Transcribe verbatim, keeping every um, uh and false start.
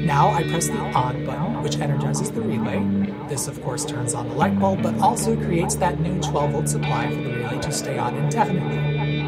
Now I press the on button, which energizes the relay. This, of course, turns on the light bulb, but also creates that new twelve volt supply for the relay to stay on indefinitely.